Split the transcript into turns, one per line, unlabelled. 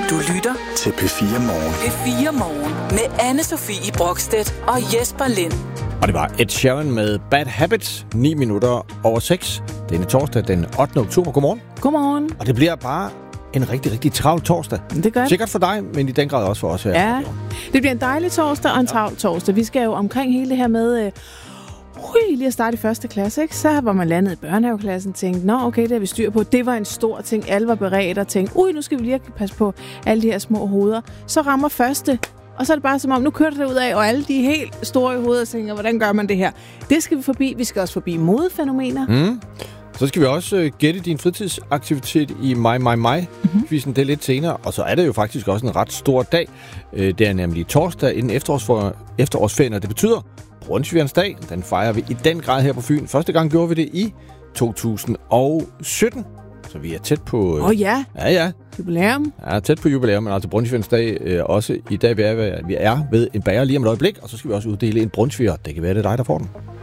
Du lytter
til P4 Morgen.
P4 Morgen med Anne-Sophie Brokstedt og Jesper Lind.
Og det var Ed Sheeran med Bad Habits, 9 minutter over 6. Denne torsdag, den 8. oktober. Godmorgen.
Godmorgen.
Og det bliver bare en rigtig, rigtig travl torsdag.
Det gør det.
Sikkert for dig, men i den grad også for os her.
Ja, det bliver en dejlig torsdag og en travl torsdag. Vi skal jo omkring hele det her med lige at starte i første klasse, ikke? Så var man landet i børnehaveklassen og tænkte, nå okay, det har vi styr på. Det var en stor ting. Alle var beredt og tænkte, nu skal vi lige passe på alle de her små hoveder. Så rammer første, og så er det bare som om, nu kører det ud af, og alle de helt store i hovedet tænker, hvordan gør man det her? Det skal vi forbi. Vi skal også forbi modefænomener.
Så skal vi også gætte din fritidsaktivitet i quizzen. Det er lidt senere, og så er det jo faktisk også en ret stor dag. Det er nemlig torsdag inden efterårsferien, og det betyder Brunsvigernes dag. Den fejrer vi i den grad her på Fyn. Første gang gjorde vi det i 2017, så vi er tæt på... Ja.
Jubilæum.
Ja, tæt på jubilæum, men altså Brunsvigernes dag også i dag. Vi er ved en bager lige om et øjeblik, og så skal vi også uddele en brunsviger. Det kan være, det er dig, der får den.